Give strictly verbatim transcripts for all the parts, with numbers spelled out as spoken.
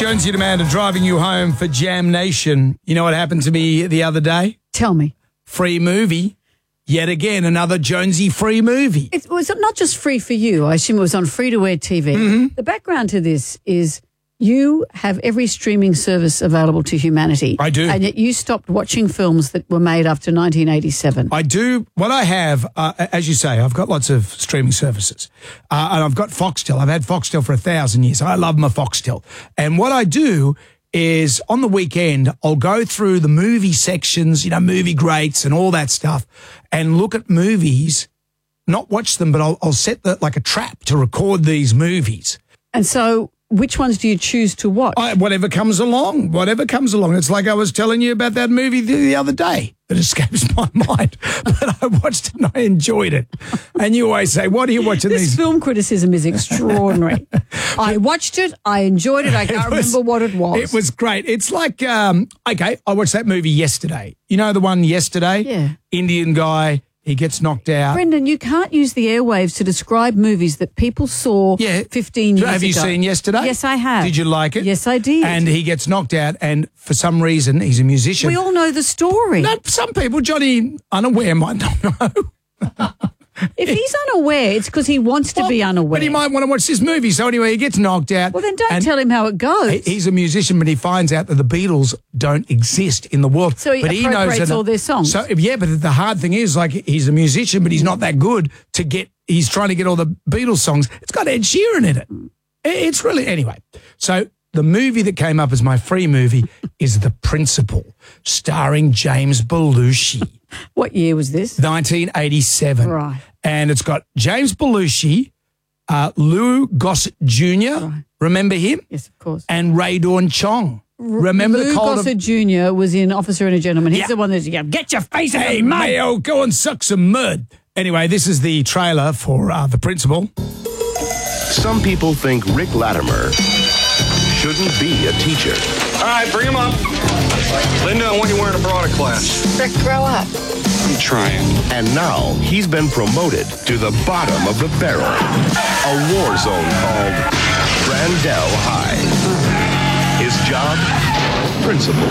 Jonesy and Amanda driving you home for Jam Nation. You know what happened to me the other day? Tell me. Free movie. Yet again, another Jonesy free movie. It was not just free for you. I assume it was on free-to-air T V. Mm-hmm. The background to this is you have every streaming service available to humanity. I do. And yet you stopped watching films that were made after nineteen eighty-seven. I do. What I have, uh, as you say, I've got lots of streaming services. Uh, and I've got Foxtel. I've had Foxtel for a thousand years. I love my Foxtel. And what I do is on the weekend, I'll go through the movie sections, you know, movie greats and all that stuff, and look at movies, not watch them, but I'll, I'll set the, like a trap to record these movies. And so which ones do you choose to watch? I, whatever comes along, whatever comes along. It's like I was telling you about that movie the, the other day that escapes my mind, but I watched it and I enjoyed it. And you always say, what are you watching this these? film criticism is extraordinary. I watched it. I enjoyed it. I can't It was- remember what it was. It was great. It's like, um, okay, I watched that movie yesterday. You know the one yesterday? Yeah. Indian guy, he gets knocked out. Brendan, you can't use the airwaves to describe movies that people saw Yeah. fifteen years ago. Have you seen yesterday? Yes, I have. Did you like it? Yes, I did. And he gets knocked out, and for some reason, he's a musician. We all know the story. No, some people, Johnny Unaware, might not know. If he's unaware, it's because he wants to Well, be unaware. But he might want to watch this movie. So anyway, he gets knocked out. Well, then don't and tell him how it goes. he- He's a musician, but he finds out that the Beatles don't exist in the world. So he but appropriates all their songs. So yeah, but the hard thing is, like, he's a musician, but he's not that good to get. He's trying to get all the Beatles songs. It's got Ed Sheeran in it. It- It's really anyway. So the movie that came up as my free movie is The Principal, starring James Belushi. What year was this? nineteen eighty-seven. Right. And it's got James Belushi, uh, Lou Gossett Junior Right. Remember him? Yes, of course. And Ray Dawn Chong. Remember Lou the Cold Gossett of... Junior was in Officer and a Gentleman. He's Yeah. the one that's, yeah, get your face in Hey, the mud. Mayo, go and suck some mud. Anyway, this is the trailer for uh, The Principal. Some people think Rick Latimer shouldn't be a teacher. All right, bring him up. Linda, I want you wearing a bra to class. Rick, grow up. I'm trying. And now he's been promoted to the bottom of the barrel. A war zone called Brandel High. His job? Principal.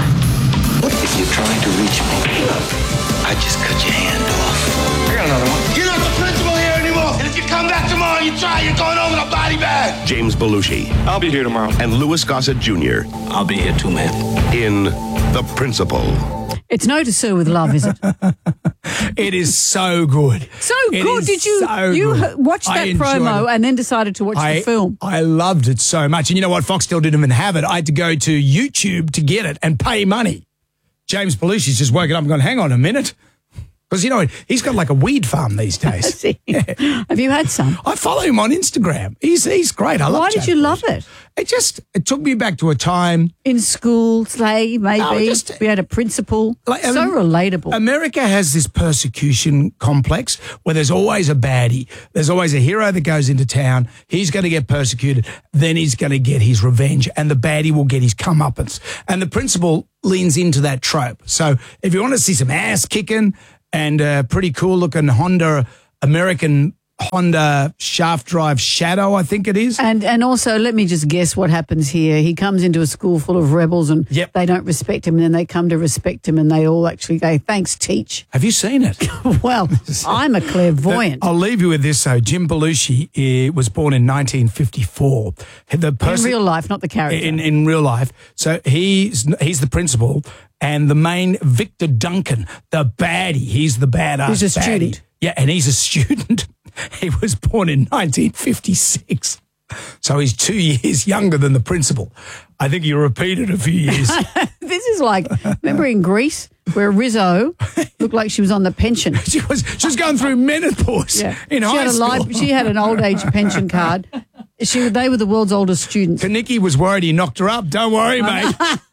If you're trying to reach me, I just cut your hand off. I got another one. You're not the principal here anymore. And if you come back tomorrow and you try, you're going home with a body bag. James Belushi I'll be here tomorrow. and Louis Gossett Junior I'll be here too, man. in The Principal. It's no to Sir with Love, is it? It is so good. So It good. is Did you so you good. h- watch I that enjoyed promo it. and then decided to watch I, the film? I loved it so much. And you know what? Foxtel didn't even have it. I had to go to YouTube to get it and pay money. James Belushi's just woken up and gone, hang on a minute. Because, you know, he's got like a weed farm these days. See? Have you had some? I follow him on Instagram. He's he's great. I love Why did James you love Belushi. it? It just, it took me back to a time. In school, say, maybe. No, just- we had a principal. Like, so um, relatable. America has this persecution complex where there's always a baddie. There's always a hero that goes into town. He's going to get persecuted. Then he's going to get his revenge. And the baddie will get his comeuppance. And the principal leans into that trope. So if you want to see some ass kicking and a pretty cool looking Honda, American Honda shaft drive Shadow, I think it is. And and also, let me just guess what happens here. He comes into a school full of rebels and Yep. they don't respect him, and then they come to respect him and they all actually go, thanks, teach. Have you seen it? Well, I'm a clairvoyant. I'll leave you with this. So Jim Belushi eh, was born in nineteen fifty-four. The In person, real life, not the character. in, in real life. So he's he's the principal, and the main Victor Duncan, the baddie. He's the badass. He's a baddie. student. Yeah, and he's a student. He was born in nineteen fifty-six. So he's two years younger than the principal. I think he repeated a few years. This is like, remember in Greece where Rizzo looked like she was on the pension? she was she was going through menopause Yeah. in she high had a school. life, she had an old age pension card. She, they were the world's oldest students. Kaniki was worried he knocked her up. Don't worry, mate.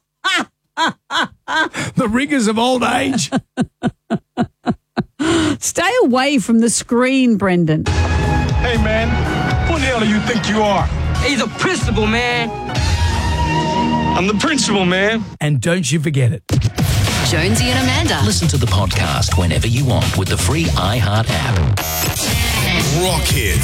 The rigors of old age. Stay away from the screen, Brendan. Hey, man, who the hell do you think you are? He's a principal, man. I'm the principal, man. And don't you forget it. Jonesy and Amanda. Listen to the podcast whenever you want with the free iHeart app. Rock Hits.